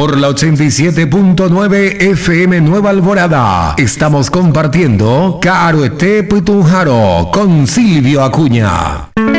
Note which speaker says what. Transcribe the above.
Speaker 1: por la 87.9 FM Nueva Alvorada. Estamos compartiendo Caro Este Putunjaro con Silvio Acuña.